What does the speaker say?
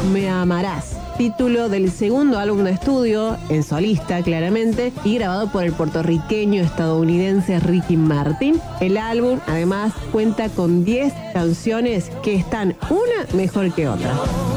Me Amarás, título del segundo álbum de estudio, en solista claramente, y grabado por el puertorriqueño estadounidense Ricky Martin. El álbum además cuenta con 10 canciones que están una mejor que otra.